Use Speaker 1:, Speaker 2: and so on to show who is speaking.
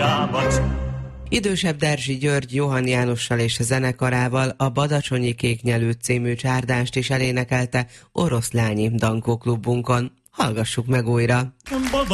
Speaker 1: Idősebb Derzsi György Johann Jánossal és zenekarával a Badacsonyi Kéknyelű című csárdást is elénekelte Oroszlányi Dankó klubunkon. Hallgassuk meg újra!